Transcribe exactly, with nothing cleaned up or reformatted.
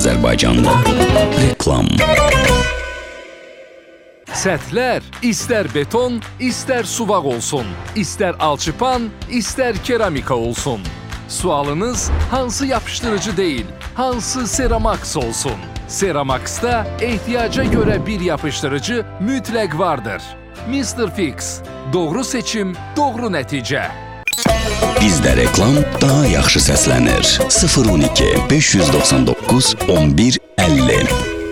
Azərbaycanda. Reklam. Səthlər istər beton, istər suvaq olsun, istər alçıpan, istər keramika olsun. Sualınız hansı yapışdırıcı deyil, hansı Seramax olsun? Seramax'da ehtiyaca görə bir yapışdırıcı mütləq vardır. mister Fix. Doğru seçim, doğru nəticə. Bizdə reklam daha yaxşı səslənir. sıfır on iki beş yüz doxsan doqquz on bir əlli